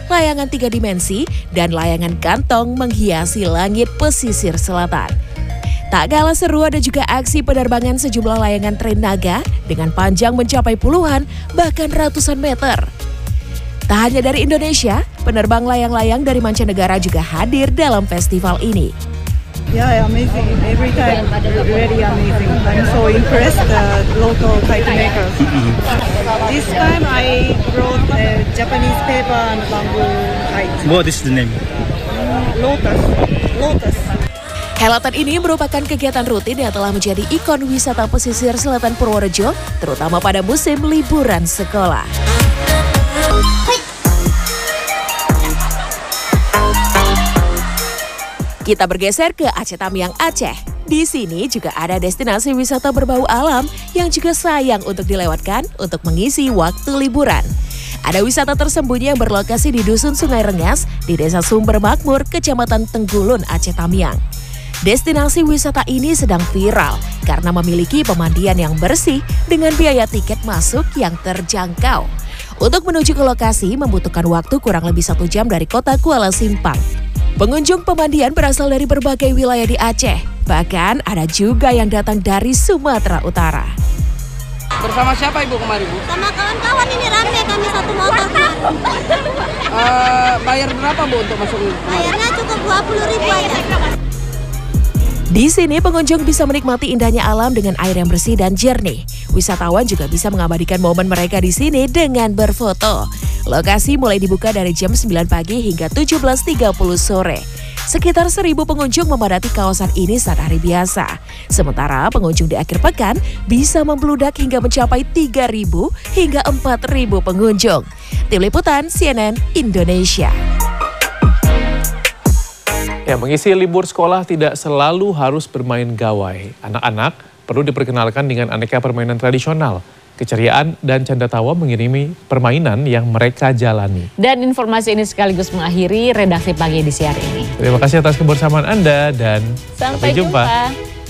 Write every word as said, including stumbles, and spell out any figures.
layangan tiga dimensi, dan layangan kantong menghiasi langit pesisir selatan. Tak kalah seru ada juga aksi penerbangan sejumlah layangan tren naga dengan panjang mencapai puluhan bahkan ratusan meter. Tak hanya dari Indonesia, penerbang layang-layang dari mancanegara juga hadir dalam festival ini. Yeah, amazing. Every time, really amazing. I'm so impressed the local kite makers. This time I brought a Japanese paper and bamboo kite. What is the name? Lotus. Lotus. Helatan ini merupakan kegiatan rutin yang telah menjadi ikon wisata pesisir selatan Purworejo, terutama pada musim liburan sekolah. Kita bergeser ke Aceh Tamiang, Aceh. Di sini juga ada destinasi wisata berbau alam yang juga sayang untuk dilewatkan untuk mengisi waktu liburan. Ada wisata tersembunyi yang berlokasi di Dusun Sungai Rengas di Desa Sumber Makmur, Kecamatan Tenggulun, Aceh Tamiang. Destinasi wisata ini sedang viral karena memiliki pemandian yang bersih dengan biaya tiket masuk yang terjangkau. Untuk menuju ke lokasi membutuhkan waktu kurang lebih satu jam dari kota Kuala Simpang. Pengunjung pemandian berasal dari berbagai wilayah di Aceh. Bahkan ada juga yang datang dari Sumatera Utara. Bersama siapa Ibu kemarin, Bu? Sama kawan-kawan ini rame kami satu motor. Uh, bayar berapa, Bu, untuk masuk? Bayarnya cukup dua puluh ribu aja. Di sini pengunjung bisa menikmati indahnya alam dengan air yang bersih dan jernih. Wisatawan juga bisa mengabadikan momen mereka di sini dengan berfoto. Lokasi mulai dibuka dari jam sembilan pagi hingga tujuh belas tiga puluh sore. Sekitar seribu pengunjung memadati kawasan ini saat hari biasa. Sementara pengunjung di akhir pekan bisa membludak hingga mencapai tiga ribu hingga empat ribu pengunjung. Tim Liputan C N N Indonesia. Ya, mengisi libur sekolah tidak selalu harus bermain gawai. Anak-anak perlu diperkenalkan dengan aneka permainan tradisional. Keceriaan dan canda tawa mengirimi permainan yang mereka jalani. Dan informasi ini sekaligus mengakhiri redaksi pagi di siang ini. Terima kasih atas kebersamaan Anda dan sampai, sampai jumpa. jumpa.